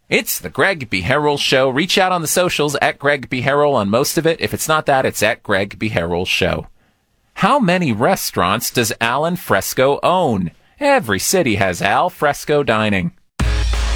It's the Greg B. Harrell Show. Reach out on the socials at Greg B. Harrell on most of it. If it's not that, it's at Greg B. Harrell Show. How many restaurants does Al Fresco own? Every city has Al Fresco dining.